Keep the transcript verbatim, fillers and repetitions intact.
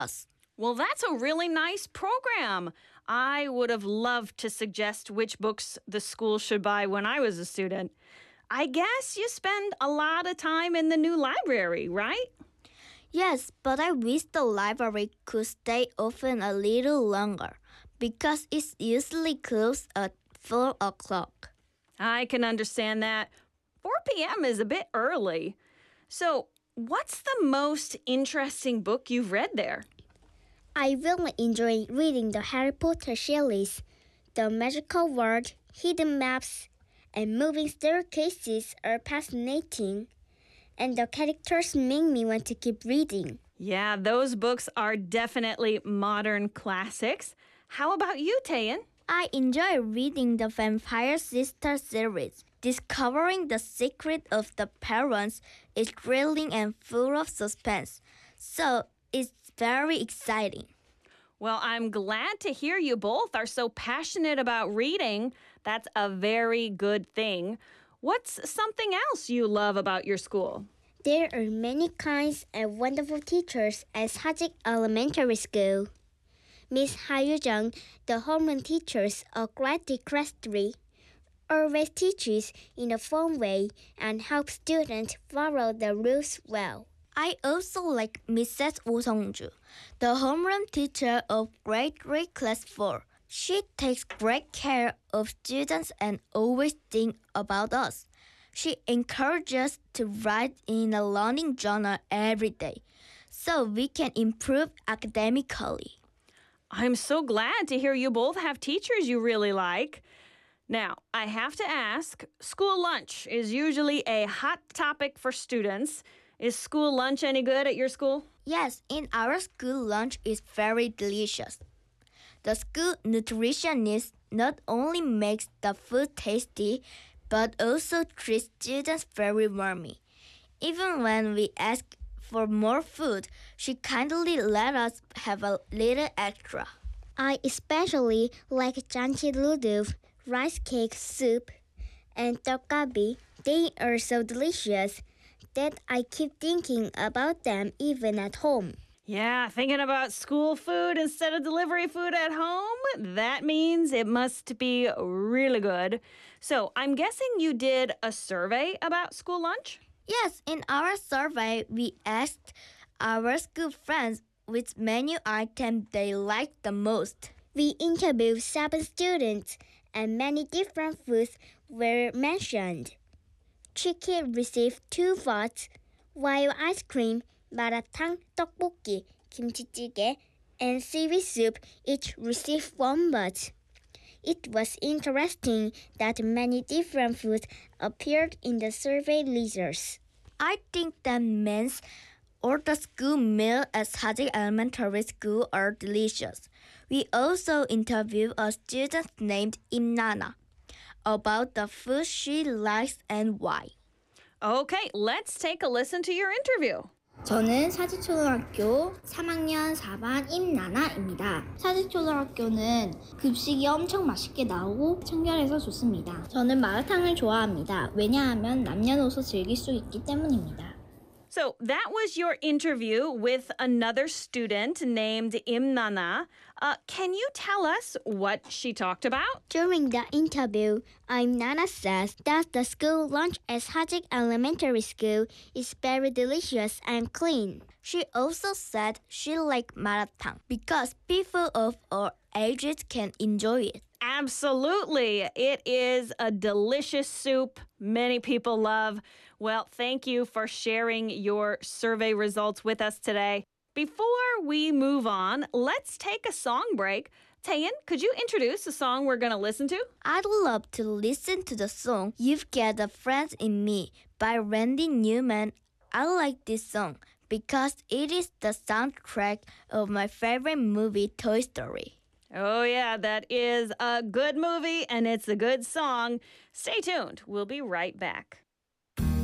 us. Well, that's a really nice program. I would have loved to suggest which books the school should buy when I was a student. I guess you spend a lot of time in the new library, right? Yes, but I wish the library could stay open a little longer because it's usually closed at four o'clock. I can understand that. four p.m. is a bit early. So, what's the most interesting book you've read there? I really enjoy reading the Harry Potter series. The magical world, hidden maps, and moving staircases are fascinating, and the characters make me want to keep reading. Yeah, those books are definitely modern classics. How about you, Taeyeon? I enjoy reading the Vampire Sister series. Discovering the secret of the parents is thrilling and full of suspense, so it's very exciting. Well, I'm glad to hear you both are so passionate about reading. That's a very good thing. What's something else you love about your school? There are many kinds and wonderful teachers at Sajik Elementary School. Miss Hyojung, the homeroom teacher, a great secretary, always teaches in a fun way and helps students follow the rules well. I also like Missus Oh Sung-ju, the homeroom teacher of grade three class four. She takes great care of students and always thinks about us. She encourages us to write in a learning journal every day so we can improve academically. I'm so glad to hear you both have teachers you really like. Now, I have to ask, school lunch is usually a hot topic for students. Is school lunch any good at your school? Yes, in our school lunch is very delicious. The school nutritionist not only makes the food tasty, but also treats students very warmly. Even when we ask for more food, she kindly let us have a little extra. I especially like janchi ludu, rice cake soup, and tteokbokki. They are so delicious that I keep thinking about them even at home. Yeah, thinking about school food instead of delivery food at home, that means it must be really good. So I'm guessing you did a survey about school lunch? Yes, in our survey, we asked our school friends which menu item they liked the most. We interviewed seven students and many different foods were mentioned. Chicken received two votes, while ice cream, maratang, tteokbokki, kimchi jjigae, and seaweed soup each received one vote. It was interesting that many different foods appeared in the survey results. I think that means all the school meals at Sajik Elementary School are delicious. We also interviewed a student named Imnana about the food she likes and why. Okay, let's take a listen to your interview. 저는 사직초등학교 삼 학년 사 반 임나나입니다. 사직초등학교는 급식이 엄청 맛있게 나오고 청결해서 좋습니다. 저는 마라탕을 좋아합니다. 왜냐하면 남녀노소 즐길 수 있기 때문입니다. So that was your interview with another student named Imnana. Uh, can you tell us what she talked about? During the interview, Imnana says that the school lunch at Sajik Elementary School is very delicious and clean. She also said she liked maratang because people of all ages can enjoy it. Absolutely. It is a delicious soup many people love. Well, thank you for sharing your survey results with us today. Before we move on, let's take a song break. Taeyeon, could you introduce the song we're going to listen to? I'd love to listen to the song You've Got a Friend in Me by Randy Newman. I like this song because it is the soundtrack of my favorite movie, Toy Story. Oh, yeah, that is a good movie and it's a good song. Stay tuned. We'll be right back.